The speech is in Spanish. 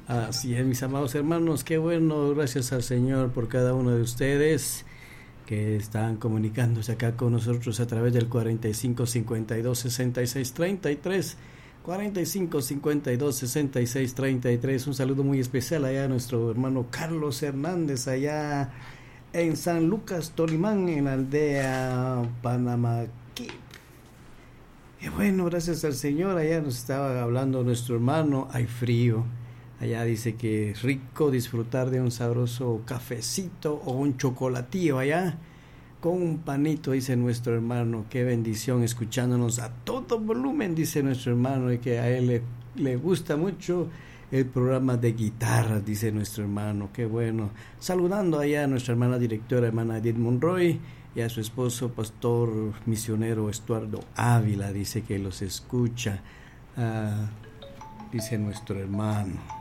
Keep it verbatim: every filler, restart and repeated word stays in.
Así es, mis amados hermanos, qué bueno, gracias al Señor por cada uno de ustedes que están comunicándose acá con nosotros a través del cuarenta y cinco cincuenta y dos sesenta y seis treinta y tres, cuarenta y cinco cincuenta y dos sesenta y seis treinta y tres. Un saludo muy especial allá a nuestro hermano Carlos Hernández allá en San Lucas, Tolimán, en la aldea Panamaquí. Y bueno, gracias al Señor, allá nos estaba hablando nuestro hermano, hay frío. Allá dice que es rico disfrutar de un sabroso cafecito o un chocolatillo allá con un panito, dice nuestro hermano. Qué bendición escuchándonos a todo volumen, dice nuestro hermano, y que a él le, le gusta mucho el programa de guitarra, dice nuestro hermano. Qué bueno. Saludando allá a nuestra hermana directora, hermana Edith Monroy, y a su esposo, pastor misionero Estuardo Ávila, dice que los escucha, uh, dice nuestro hermano.